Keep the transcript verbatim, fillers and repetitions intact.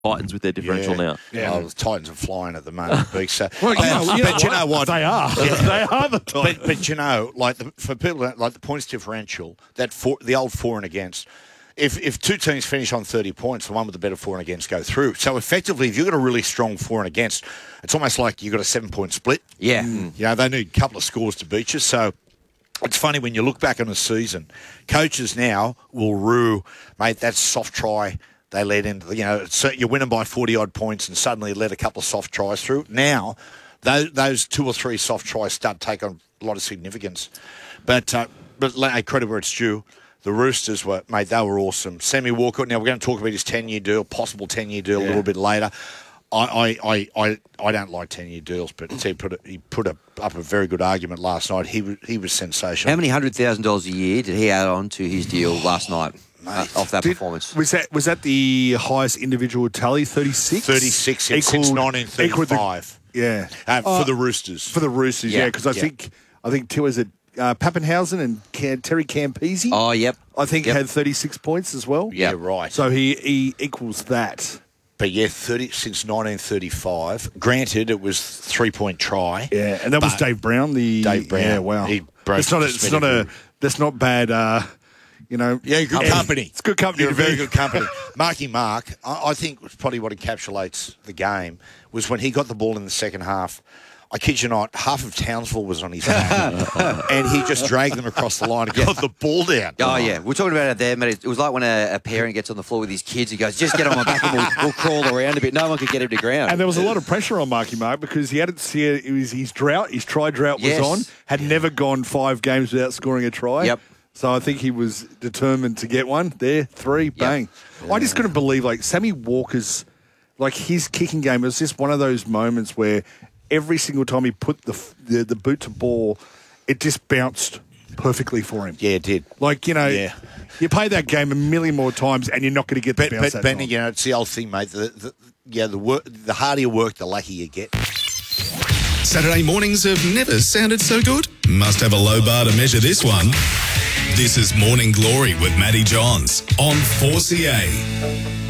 Titans with their differential yeah. now. Yeah, well, the Titans are flying at the moment. Big, so, Well, you know, but you know but you what? know what? They are. Yeah. They are the Titans. But, but you know, like the, for people that, like the points differential, that for, the old for and against. If if two teams finish on thirty points, the one with the better for and against go through. So effectively, if you've got a really strong for and against, it's almost like you've got a seven point split. Yeah. Mm. You know, they need a couple of scores to beat you. So it's funny when you look back on a season, coaches now will rue, mate, that's soft try. They led into, the, you know, so you're winning by forty-odd points and suddenly let a couple of soft tries through. Now, those, those two or three soft tries start to take on a lot of significance. But, uh, but hey, credit where it's due. The Roosters were, mate, they were awesome. Sammy Walker, now we're going to talk about his ten-year deal, possible ten-year deal Yeah. a little bit later. I, I, I, I, I don't like ten-year deals, but he put a, he put a, up a very good argument last night. He was, he was sensational. How many hundred thousand dollars a year did he add on to his deal last night uh, off that Did- performance? Was that was that the highest individual tally? thirty-six? thirty-six since Equaled- nineteen equaled the- thirty-five. Yeah. Uh, Uh, for the Roosters. For the Roosters, Yeah. yeah, because I Yeah. think I think two was it uh, Pappenhausen and Cam, Terry Campese. Oh, yep. I think Yep. had thirty-six points as well. yeah, right. So he he equals that. But yeah, thirty since nineteen thirty-five. Granted, it was three-point try. Yeah, and that was but Dave Brown. The Dave Brown. Yeah, wow. He broke It's not a, the it's not a record. that's not bad. Uh, you know. Yeah, good Yeah, company. It's good company. You're a to very be. good company. Marky Mark, I, I think was probably what encapsulates the game was when he got the ball in the second half. I kid you not, half of Townsville was on his hand, and he just dragged them across the line and got the ball down. Oh, yeah. We're talking about it there, mate. It was like when a, a parent gets on the floor with his kids. He goes, just get on my back and we'll, we'll crawl around a bit. No one could get him to ground. And there was a lot of pressure on Marky Mark because he hadn't seen it was his drought, his try drought was Yes. on, had never gone five games without scoring a try. Yep. So I think he was determined to get one. There, three, bang. I just couldn't believe like Sammy Walker's like his kicking game was just one of those moments where every single time he put the the, the boot to ball, it just bounced perfectly for him. Yeah, it did. Like, you know, Yeah. you play that game a million more times and you're not going to get the But, bounce but that Benny, time. you know, it's the old thing, mate. The, the, yeah, the work, the harder you work, the luckier you get. Saturday mornings have never sounded so good. Must have a low bar to measure this one. This is Morning Glory with Matty Johns on four C A.